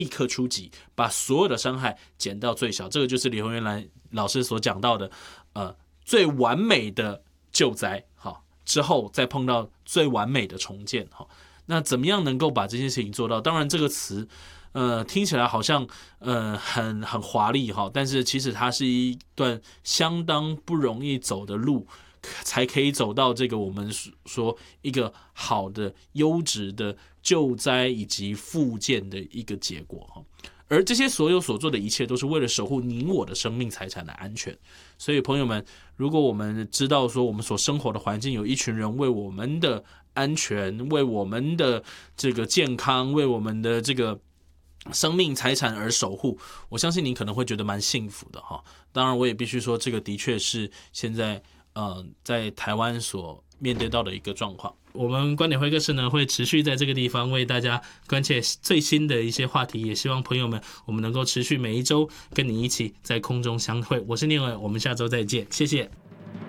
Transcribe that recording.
立刻出击，把所有的伤害减到最小。这个就是李宏源老师所讲到的，最完美的救灾，好，之后再碰到最完美的重建，好，那怎么样能够把这件事情做到？当然，这个词，听起来好像很华丽哈，但是其实它是一段相当不容易走的路，才可以走到这个我们说一个好的优质的救灾以及复健的一个结果哈。而这些所有所做的一切，都是为了守护你我的生命财产的安全。所以，朋友们，如果我们知道说我们所生活的环境有一群人为我们的安全、为我们的这个健康、为我们的这个生命财产而守护，我相信你可能会觉得蛮幸福的哈。当然，我也必须说，这个的确是现在在台湾所面对到的一个状况。我们观点会客室呢，会持续在这个地方为大家关切最新的一些话题，也希望朋友们我们能够持续每一周跟你一起在空中相会。我是念伟，我们下周再见，谢谢。